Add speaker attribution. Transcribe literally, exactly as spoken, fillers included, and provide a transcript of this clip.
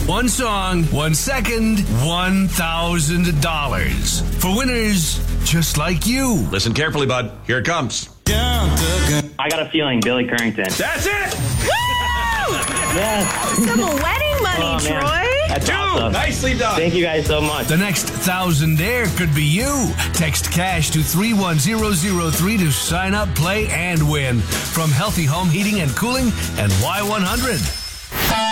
Speaker 1: One song, one second, one thousand dollars. For winners just like you.
Speaker 2: Listen carefully, bud. Here it comes.
Speaker 3: I got a feeling Billy Currington.
Speaker 2: That's it!
Speaker 3: Yes.
Speaker 4: Some wedding money,
Speaker 3: Oh, man.
Speaker 4: Troy.
Speaker 3: That's
Speaker 2: Dude,
Speaker 3: awesome.
Speaker 2: nicely done.
Speaker 3: Thank you guys so much.
Speaker 1: The next thousandaire could be you. Text cash to three one zero zero three to sign up, play, and win. From Healthy Home Heating and Cooling and Y one hundred.